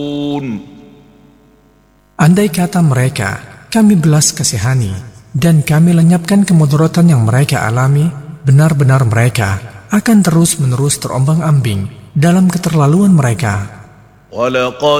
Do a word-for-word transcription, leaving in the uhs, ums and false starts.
Andai kata mereka, kami belas kasihani, dan kami lenyapkan kemudaratan yang mereka alami, benar-benar mereka akan terus-menerus terombang-ambing dalam keterlaluan mereka.